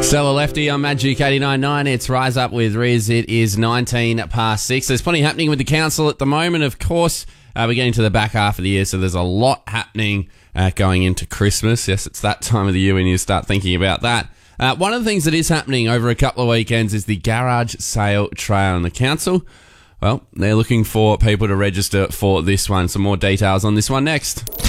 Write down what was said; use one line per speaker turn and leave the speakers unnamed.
Stella Lefty on Magic 89.9. It's Rise Up with Riz. It is 19 past 6. There's plenty happening with the council at the moment. Of course, we're getting to the back half of the year, so there's a lot happening going into Christmas. Yes, it's that time of the year when you start thinking about that. One of the things that is happening over a couple of weekends is the Garage Sale Trail, and the council, well, they're looking for people to register for this one. Some more details on this one next.